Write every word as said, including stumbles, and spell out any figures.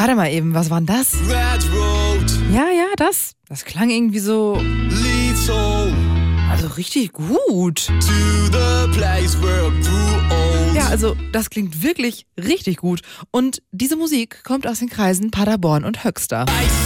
Warte mal eben, was war denn das? Red Road Ja, ja, das. Das klang irgendwie so, leads home also richtig gut. to the place where I grew old. Ja, also das klingt wirklich richtig gut. Und diese Musik kommt aus den Kreisen Paderborn und Höxter.